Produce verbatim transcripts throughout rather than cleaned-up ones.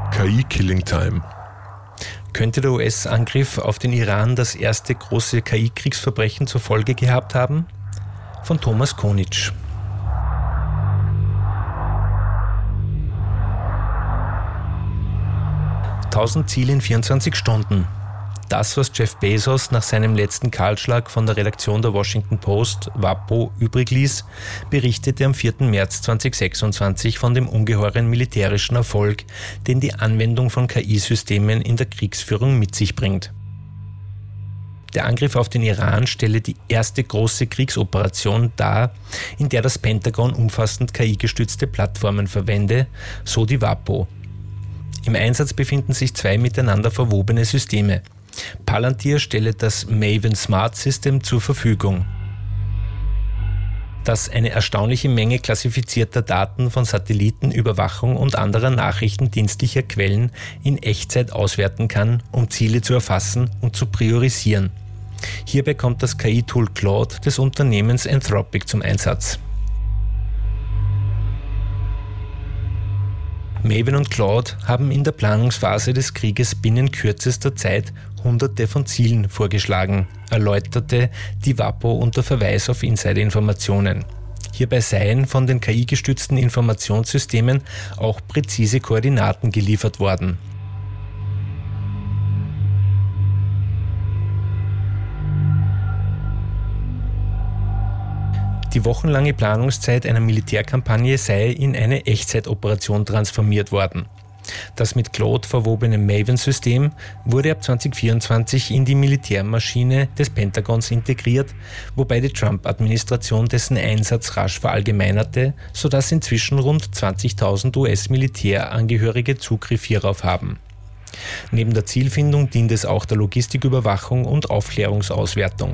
K I-Killing Time. Könnte der U S-Angriff auf den Iran das erste große K I-Kriegsverbrechen zur Folge gehabt haben? Von Thomas Konitsch. tausend Ziele in vierundzwanzig Stunden. Das, was Jeff Bezos nach seinem letzten Kahlschlag von der Redaktion der Washington Post, WAPO, übrig ließ, berichtete am vierten März zweitausendsechsundzwanzig von dem ungeheuren militärischen Erfolg, den die Anwendung von K I-Systemen in der Kriegsführung mit sich bringt. Der Angriff auf den Iran stelle die erste große Kriegsoperation dar, in der das Pentagon umfassend K I-gestützte Plattformen verwende, so die WAPO. Im Einsatz befinden sich zwei miteinander verwobene Systeme. Palantir stelle das Maven Smart System zur Verfügung, das eine erstaunliche Menge klassifizierter Daten von Satelliten, Überwachung und anderer nachrichtendienstlicher Quellen in Echtzeit auswerten kann, um Ziele zu erfassen und zu priorisieren. Hierbei kommt das K I-Tool Claude des Unternehmens Anthropic zum Einsatz. Maven und Claude haben in der Planungsphase des Krieges binnen kürzester Zeit Hunderte von Zielen vorgeschlagen, erläuterte die WAPO unter Verweis auf Insider-Informationen. Hierbei seien von den K I-gestützten Informationssystemen auch präzise Koordinaten geliefert worden. Die wochenlange Planungszeit einer Militärkampagne sei in eine Echtzeitoperation transformiert worden. Das mit Claude verwobene Maven-System wurde ab zweitausendvierundzwanzig in die Militärmaschine des Pentagons integriert, wobei die Trump-Administration dessen Einsatz rasch verallgemeinerte, sodass inzwischen rund zwanzigtausend U S-Militärangehörige Zugriff hierauf haben. Neben der Zielfindung dient es auch der Logistiküberwachung und Aufklärungsauswertung.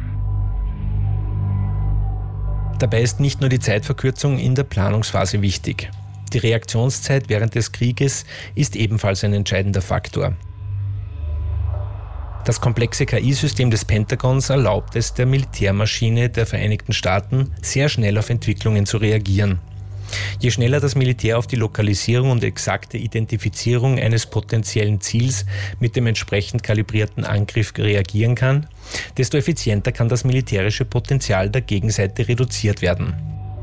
Dabei ist nicht nur die Zeitverkürzung in der Planungsphase wichtig. Die Reaktionszeit während des Krieges ist ebenfalls ein entscheidender Faktor. Das komplexe K I-System des Pentagons erlaubt es der Militärmaschine der Vereinigten Staaten, sehr schnell auf Entwicklungen zu reagieren. Je schneller das Militär auf die Lokalisierung und exakte Identifizierung eines potenziellen Ziels mit dem entsprechend kalibrierten Angriff reagieren kann, desto effizienter kann das militärische Potenzial der Gegenseite reduziert werden.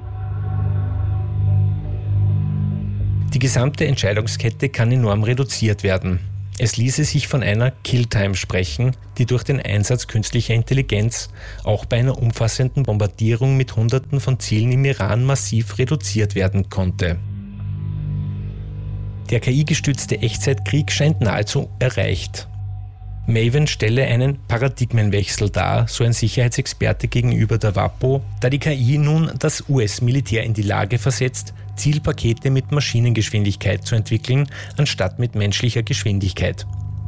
Die gesamte Entscheidungskette kann enorm reduziert werden. Es ließe sich von einer Kill-Time sprechen, die durch den Einsatz künstlicher Intelligenz auch bei einer umfassenden Bombardierung mit Hunderten von Zielen im Iran massiv reduziert werden konnte. Der K I-gestützte Echtzeitkrieg scheint nahezu erreicht. Maven stelle einen Paradigmenwechsel dar, so ein Sicherheitsexperte gegenüber der WAPO, da die K I nun das U S-Militär in die Lage versetzt, Zielpakete mit Maschinengeschwindigkeit zu entwickeln, anstatt mit menschlicher Geschwindigkeit.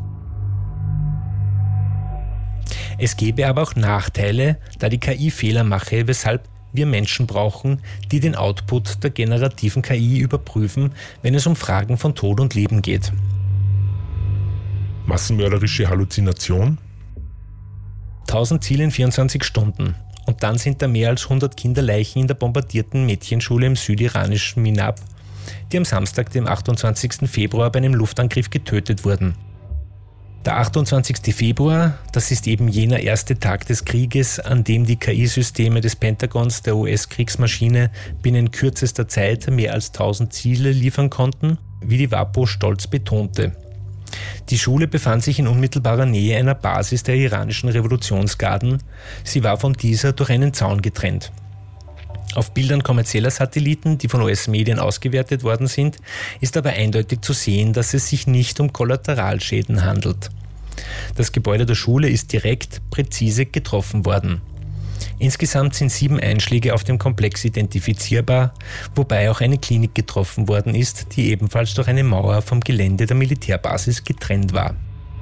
Es gäbe aber auch Nachteile, da die K I Fehler mache, weshalb wir Menschen brauchen, die den Output der generativen K I überprüfen, wenn es um Fragen von Tod und Leben geht. Massenmörderische Halluzination? tausend Ziele in vierundzwanzig Stunden. Und dann sind da mehr als hundert Kinderleichen in der bombardierten Mädchenschule im südiranischen Minab, die am Samstag, dem achtundzwanzigsten Februar, bei einem Luftangriff getötet wurden. Der achtundzwanzigste Februar, das ist eben jener erste Tag des Krieges, an dem die K I-Systeme des Pentagons der U S-Kriegsmaschine binnen kürzester Zeit mehr als tausend Ziele liefern konnten, wie die WAPO stolz betonte. Die Schule befand sich in unmittelbarer Nähe einer Basis der iranischen Revolutionsgarden. Sie war von dieser durch einen Zaun getrennt. Auf Bildern kommerzieller Satelliten, die von U S-Medien ausgewertet worden sind, ist aber eindeutig zu sehen, dass es sich nicht um Kollateralschäden handelt. Das Gebäude der Schule ist direkt, präzise getroffen worden. Insgesamt sind sieben Einschläge auf dem Komplex identifizierbar, wobei auch eine Klinik getroffen worden ist, die ebenfalls durch eine Mauer vom Gelände der Militärbasis getrennt war.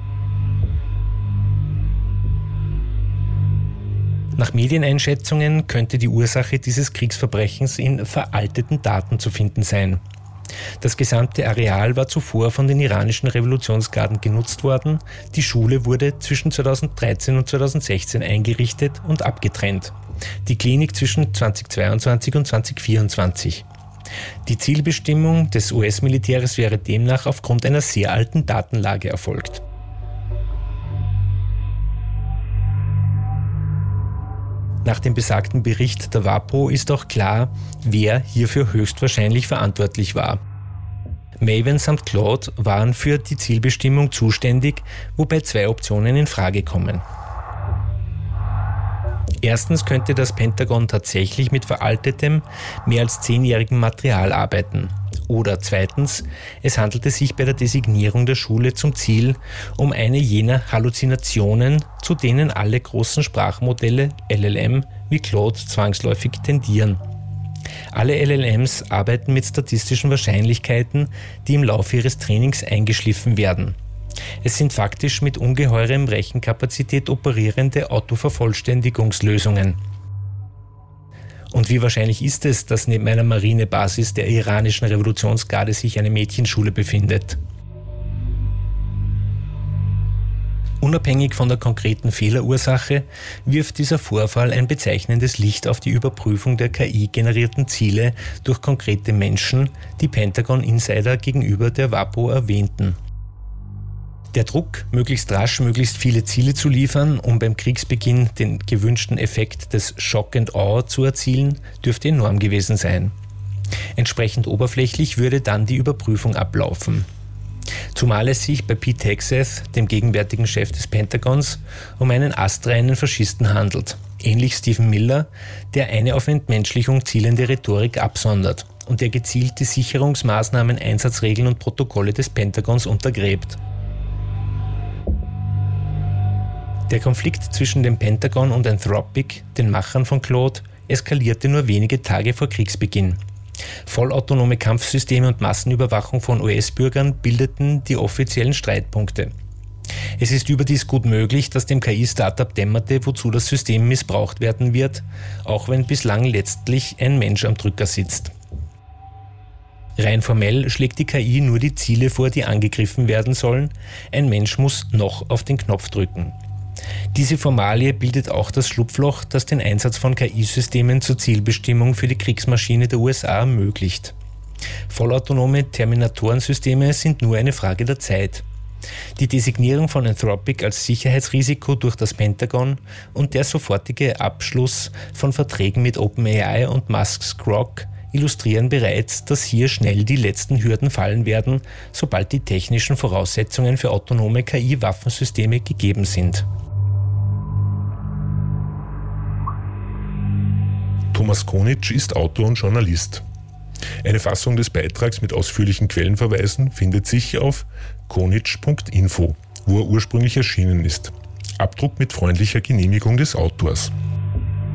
Nach Medieneinschätzungen könnte die Ursache dieses Kriegsverbrechens in veralteten Daten zu finden sein. Das gesamte Areal war zuvor von den iranischen Revolutionsgarden genutzt worden. Die Schule wurde zwischen zweitausenddreizehn und zweitausendsechzehn eingerichtet und abgetrennt. Die Klinik zwischen zweitausendzweiundzwanzig und zweitausendvierundzwanzig. Die Zielbestimmung des U S-Militärs wäre demnach aufgrund einer sehr alten Datenlage erfolgt. Nach dem besagten Bericht der WAPO ist auch klar, wer hierfür höchstwahrscheinlich verantwortlich war. Maven samt Claude waren für die Zielbestimmung zuständig, wobei zwei Optionen in Frage kommen. Erstens könnte das Pentagon tatsächlich mit veraltetem, mehr als zehnjährigem Material arbeiten. Oder zweitens, es handelte sich bei der Designierung der Schule zum Ziel um eine jener Halluzinationen, zu denen alle großen Sprachmodelle L L M wie Claude zwangsläufig tendieren. Alle L L Ms arbeiten mit statistischen Wahrscheinlichkeiten, die im Laufe ihres Trainings eingeschliffen werden. Es sind faktisch mit ungeheurem Rechenkapazität operierende Autovervollständigungslösungen. Und wie wahrscheinlich ist es, dass neben einer Marinebasis der iranischen Revolutionsgarde sich eine Mädchenschule befindet? Unabhängig von der konkreten Fehlerursache wirft dieser Vorfall ein bezeichnendes Licht auf die Überprüfung der K I-generierten Ziele durch konkrete Menschen, die Pentagon-Insider gegenüber der WAPO erwähnten. Der Druck, möglichst rasch möglichst viele Ziele zu liefern, um beim Kriegsbeginn den gewünschten Effekt des Shock and Awe zu erzielen, dürfte enorm gewesen sein. Entsprechend oberflächlich würde dann die Überprüfung ablaufen. Zumal es sich bei Pete Hegseth, dem gegenwärtigen Chef des Pentagons, um einen astreinen Faschisten handelt, ähnlich Stephen Miller, der eine auf Entmenschlichung zielende Rhetorik absondert und der gezielt die Sicherungsmaßnahmen, Einsatzregeln und Protokolle des Pentagons untergräbt. Der Konflikt zwischen dem Pentagon und Anthropic, den Machern von Claude, eskalierte nur wenige Tage vor Kriegsbeginn. Vollautonome Kampfsysteme und Massenüberwachung von U S-Bürgern bildeten die offiziellen Streitpunkte. Es ist überdies gut möglich, dass dem K I-Startup dämmerte, wozu das System missbraucht werden wird, auch wenn bislang letztlich ein Mensch am Drücker sitzt. Rein formell schlägt die K I nur die Ziele vor, die angegriffen werden sollen. Ein Mensch muss noch auf den Knopf drücken. Diese Formalie bildet auch das Schlupfloch, das den Einsatz von K I-Systemen zur Zielbestimmung für die Kriegsmaschine der U S A ermöglicht. Vollautonome Terminatorensysteme sind nur eine Frage der Zeit. Die Designierung von Anthropic als Sicherheitsrisiko durch das Pentagon und der sofortige Abschluss von Verträgen mit OpenAI und Musks Grok illustrieren bereits, dass hier schnell die letzten Hürden fallen werden, sobald die technischen Voraussetzungen für autonome K I-Waffensysteme gegeben sind. Thomas Konitsch ist Autor und Journalist. Eine Fassung des Beitrags mit ausführlichen Quellenverweisen findet sich auf konitsch punkt info, wo er ursprünglich erschienen ist. Abdruck mit freundlicher Genehmigung des Autors.